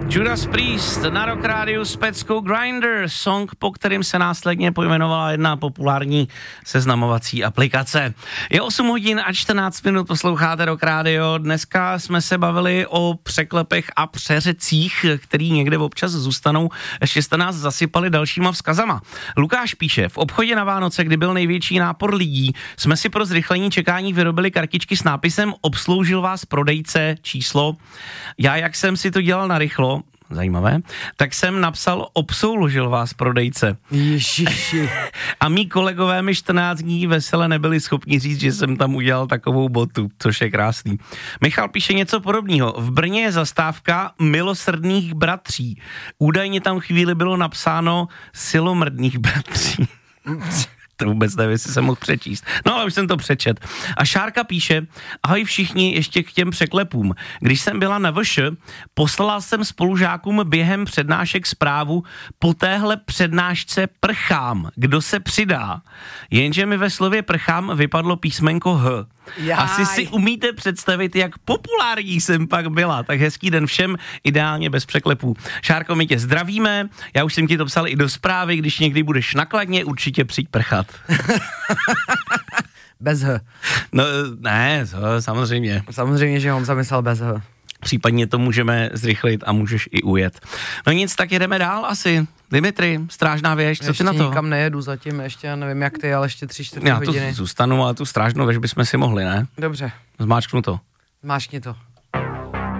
Judas Priest na Rock Rádiu s peckou Grindr, song, po kterým se následně pojmenovala jedna populární seznamovací aplikace. Je 8 hodin a 14 minut, posloucháte Rock Rádio. Dneska jsme se bavili o překlepech a přeřecích, který někde občas zůstanou. Ještě jste nás zasypali dalšíma vzkazama. Lukáš píše, v obchodě na Vánoce, kdy byl největší nápor lidí, jsme si pro zrychlení čekání vyrobili kartičky s nápisem obsloužil vás prodejce, číslo. Já, jak jsem si to dělal narychlo, zajímavé, tak jsem napsal obsloužil vás prodejce. Ježiši. A mý kolegové mi 14 dní vesele nebyli schopni říct, že jsem tam udělal takovou botu, což je krásný. Michal píše něco podobného. V Brně je zastávka milosrdných bratří. Údajně tam chvíli bylo napsáno silomrdných bratří. To vůbec nevím, jestli jsem mohl přečíst. No ale už jsem to přečet. A Šárka píše, ahoj všichni, ještě k těm překlepům. Když jsem byla na VŠ, poslala jsem spolužákům během přednášek zprávu, po téhle přednášce prchám, kdo se přidá. Jenže mi ve slově prchám vypadlo písmenko H. Jaj. Asi si umíte představit, jak populární jsem pak byla. Tak hezký den všem, ideálně bez překlepů. Šárko, my tě zdravíme, já už jsem ti to psal i do zprávy, když někdy budeš nakladně, určitě přijď prchat. Bez H. No ne, samozřejmě. Samozřejmě, že on zamyslel bez H. Případně to můžeme zrychlit a můžeš i ujet. No nic, tak jedeme dál asi. Dimitri, Strážná věž, co ty na to? Ještě nikam nejedu zatím, ještě nevím jak ty, ale ještě 3-4 hodiny. Já tu zůstanu, ale tu Strážnou věž bychom si mohli, ne? Dobře. Zmáčknu to. Mášni to.